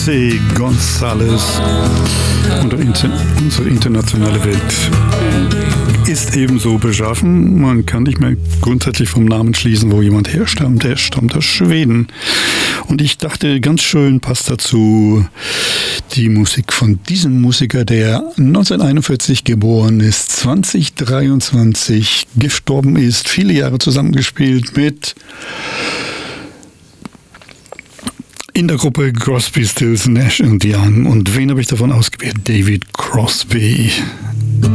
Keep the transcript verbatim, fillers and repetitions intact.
José González. Und unsere internationale Welt ist ebenso beschaffen. Man kann nicht mehr grundsätzlich vom Namen schließen, wo jemand herstammt. Der stammt aus Schweden. Und ich dachte, ganz schön passt dazu die Musik von diesem Musiker, der neunzehnhunderteinundvierzig geboren ist, zwanzig dreiundzwanzig gestorben ist, viele Jahre zusammengespielt mit in der Gruppe Crosby, Stills, Nash und Young. Und wen habe ich davon ausgewählt? David Crosby.